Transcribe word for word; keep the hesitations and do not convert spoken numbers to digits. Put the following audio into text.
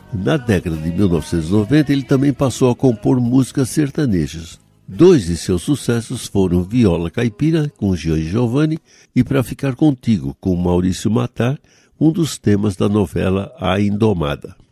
Na década de mil novecentos e noventa, ele também passou a compor músicas sertanejas. Dois de seus sucessos foram Viola Caipira, com Jean Giovanni, e Pra Ficar Contigo, com Maurício Matar, um dos temas da novela A Indomada.